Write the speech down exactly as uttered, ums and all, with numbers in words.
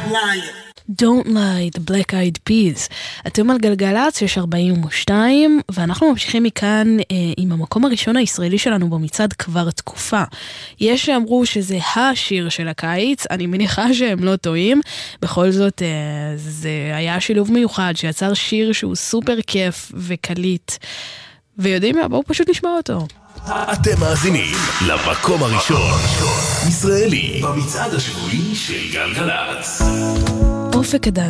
Don't lie, the black eyed peas. אתם על גלגלץ, יש ארבעים ושתיים, ואנחנו ממשיכים מכאן אה, עם המקום הראשון הישראלי שלנו במצעד כבר תקופה. יש שאמרו שזה השיר של הקיץ, אני מניחה שהם לא טועים, בכל זאת אה, זה היה שילוב מיוחד שיצר שיר שהוא סופר כיף וקליט, ויודעים מה, בואו פשוט נשמע אותו. אתם מאזינים למקום הראשון ישראלי במצעד השבועי של גלגלץ. אופק אדן